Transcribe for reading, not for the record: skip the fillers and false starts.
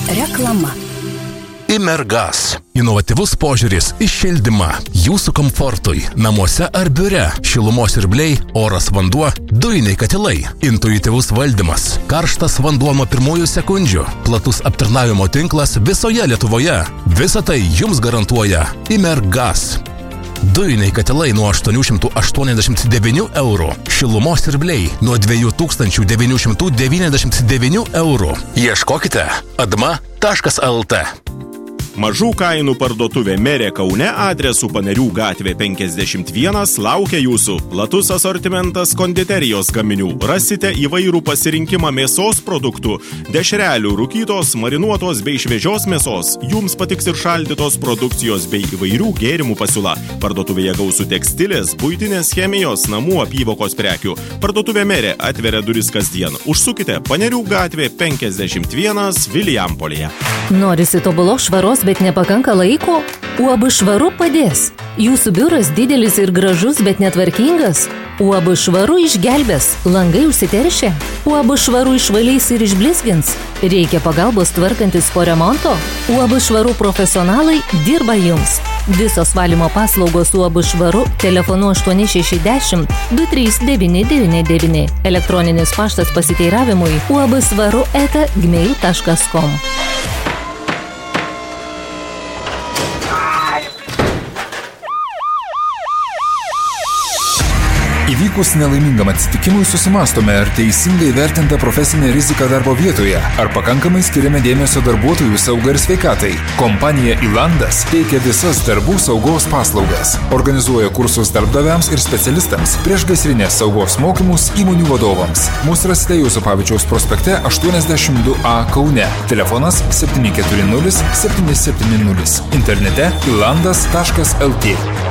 Reklama. Imergas. Inovatyvus požiūris į šildymą. Jūsų komfortui. Namuose ar biure. Šilumos siurbliai, oras vanduo, dujiniai katilai. Intuityvus valdymas. Karštas vanduo nuo pirmųjų sekundžių. Platus aptarnavimo tinklas visoje Lietuvoje. Visą tai jums garantuoja Imergas. Dujiniai katilai nuo 889 eurų. Šilumos siurbliai nuo 2999 eurų. Ieškokite adma.lt. Mažų kainų parduotuvė Merė Kaune adresu Panerių gatvė 51 laukia jūsų. Platus asortimentas konditerijos gaminių. Rasite įvairų pasirinkimą mėsos produktų, dešrelių, rūkytos, marinuotos bei šviežios mėsos. Jums patiks ir šaldytos produkcijos bei įvairių gėrimų pasiūla. Parduotuvėje gausų tekstilės, buitinės chemijos, namų apyvokos prekių. Parduotuvė Merė atveria duris kasdien. Užsukite Panerių gatvė 51 Vilijampolėje. Norisi tobulos švaros, bet nepakanka laiko? UAB Švaru padės. Jūsų biuras didelis ir gražus, bet netvarkingas? UAB Švaru išgelbės. Langai užsiteršia? UAB Švaru išvalys ir išblizgins? Reikia pagalbos tvarkantis po remonto? UAB Švaru profesionalai dirba jums. Visos valymo paslaugos UAB Švaru telefonu 8610 23999. Elektroninis paštas pasiteiravimui uabsvaru@gmail.com. Įvykus nelaimingam atsitikimui susimastome, ar teisingai vertinta profesinė rizika darbo vietoje, ar pakankamai skiriame dėmesio darbuotojų saugai ir sveikatai. Kompanija Ilandas teikia visas darbų saugos paslaugas. Organizuoja kursus darbdaviams ir specialistams, priešgaisrinės saugos mokymus įmonių vadovams. Mūsų rasite Juozapavičiaus prospekte 82A Kaune. Telefonas 740 770. Internete ilandas.lt.